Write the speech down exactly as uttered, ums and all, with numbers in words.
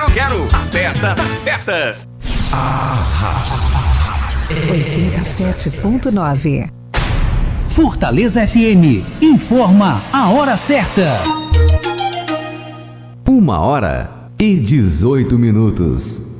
quero, quero. A festa das festas. oitenta e sete ponto nove. Fortaleza F M informa a hora certa. Uma hora e dezoito minutos.